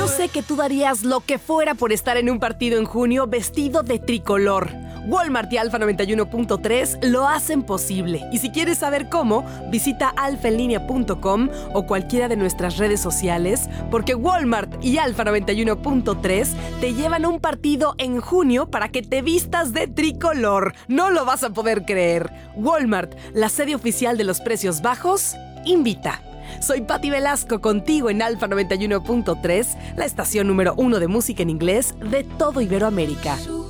Yo sé que tú darías lo que fuera por estar en un partido en junio vestido de tricolor. Walmart y Alfa 91.3 lo hacen posible. Y si quieres saber cómo, visita alfaenlinea.com o cualquiera de nuestras redes sociales, porque Walmart y Alfa 91.3 te llevan a un partido en junio para que te vistas de tricolor. No lo vas a poder creer. Walmart, la sede oficial de los precios bajos, invita. Soy Patti Velasco, contigo en Alfa 91.3, la estación número 1 de música en inglés de todo Iberoamérica.